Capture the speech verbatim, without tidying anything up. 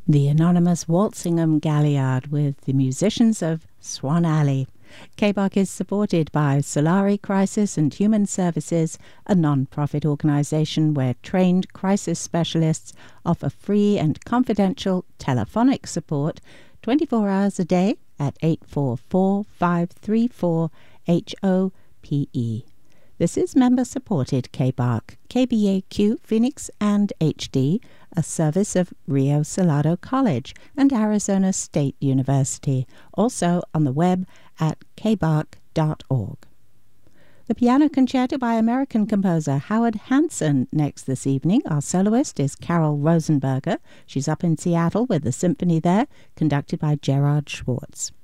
The anonymous Walsingham Galliard with the musicians of Swan Alley. K B A C is supported by Solari Crisis and Human Services, a non-profit organisation where trained crisis specialists offer free and confidential telephonic support twenty-four hours a day at eight four four, five three four, H O P E. This is member-supported K B A C, K B A Q Phoenix and H D, a service of Rio Salado College and Arizona State University, also on the web at k b a c dot org. The piano concerto by American composer Howard Hanson next this evening. Our soloist is Carol Rosenberger. She's up in Seattle with the symphony there, conducted by Gerard Schwartz.